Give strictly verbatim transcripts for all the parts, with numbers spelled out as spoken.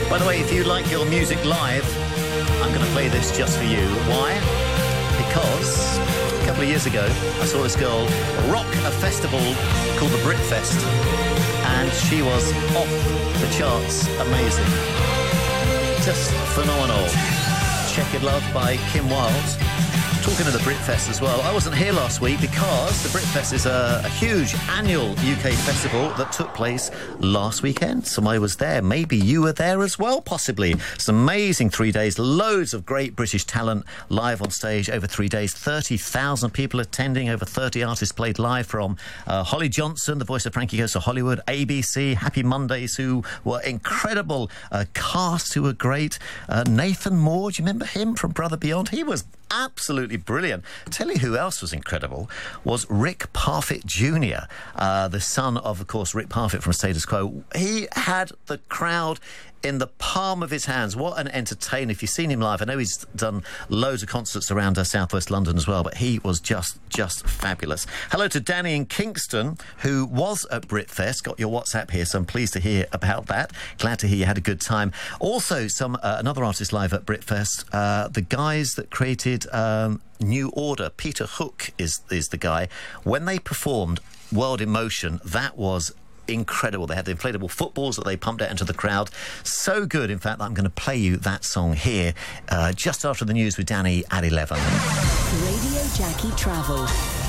By the way, if you like your music live, I'm going to play this just for you. Why? Because a couple of years ago, I saw this girl rock a festival called the Britfest, and she was off the charts. Amazing. Just phenomenal. Checkered Love by Kim Wilde. Talking of the Britfest as well, I wasn't here last week because the Britfest is a, a huge annual U K festival that took place last weekend. So I was there. Maybe you were there as well, possibly. It's an amazing three days. Loads of great British talent live on stage over three days. thirty thousand people attending. Over thirty artists played live, from uh, Holly Johnson, the voice of Frankie Goes to Hollywood, A B C, Happy Mondays, who were incredible. Uh, cast who were great. Uh, Nathan Moore, do you remember him from Brother Beyond? He was absolutely brilliant. Tell you who else was incredible was Rick Parfitt Junior, uh, the son of, of course, Rick Parfitt from Status Quo. He had the crowd in the palm of his hands. What an entertainer. If you've seen him live, I know he's done loads of concerts around uh, southwest London as well, but he was just, just fabulous. Hello to Danny in Kingston, who was at Britfest. Got your WhatsApp here, so I'm pleased to hear about that. Glad to hear you had a good time. Also, some uh, another artist live at Britfest, uh, the guys that created um, New Order. Peter Hook is, is the guy. When they performed World in Motion, that was incredible. They had the inflatable footballs that they pumped out into the crowd. So good, in fact, that I'm going to play you that song here uh, just after the news with Danny at eleven. Radio Jackie Travel.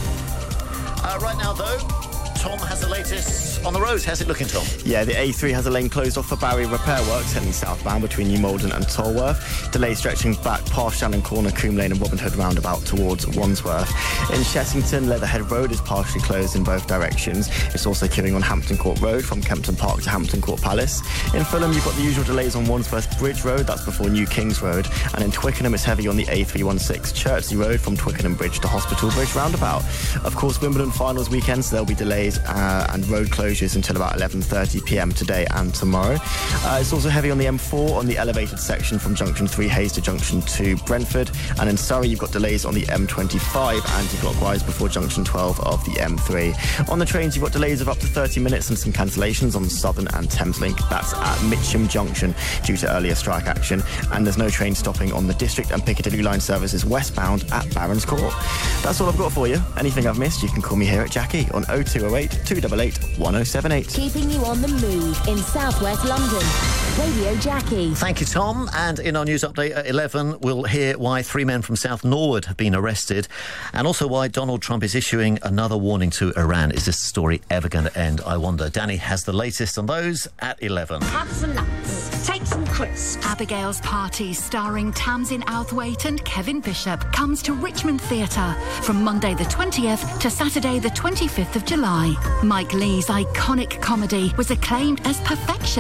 Uh, right now, though, Tom has the latest on the roads. How's it looking, Tom? Yeah, the A three has a lane closed off for barrier repair works heading southbound between New Malden and Tolworth. Delays stretching back past Shannon Corner, Coombe Lane and Robin Hood roundabout towards Wandsworth. In Chessington, Leatherhead Road is partially closed in both directions. It's also queuing on Hampton Court Road from Kempton Park to Hampton Court Palace. In Fulham, you've got the usual delays on Wandsworth Bridge Road, that's before New Kings Road. And in Twickenham, it's heavy on the A three sixteen Chertsey Road from Twickenham Bridge to Hospital Bridge roundabout. Of course, Wimbledon finals weekend, so there'll be delays uh, and road closures until about eleven thirty p m today and tomorrow. Uh, it's also heavy on the M four on the elevated section from Junction three Hayes to Junction two Brentford. And in Surrey, you've got delays on the M twenty-five anti-clockwise before Junction twelve of the M three. On the trains, you've got delays of up to thirty minutes and some cancellations on Southern and Thameslink. That's at Mitcham Junction due to earlier strike action. And there's no train stopping on the District and Piccadilly line services westbound at Barons Court. That's all I've got for you. Anything I've missed, you can call me here at Jackie on oh two oh eight, two eight eight, one oh seven eight. Keeping you on the move in southwest London. Radio Jackie. Thank you, Tom. And in our news update at eleven, we'll hear why three men from South Norwood have been arrested, and also why Donald Trump is issuing another warning to Iran. Is this story ever going to end, I wonder? Danny has the latest on those at eleven. Have some nuts. Take some crisps. Abigail's Party, starring Tamsin Outhwaite and Kevin Bishop, comes to Richmond Theatre from Monday the twentieth to Saturday the twenty-fifth of July. Mike Leigh's iconic comedy was acclaimed as perfection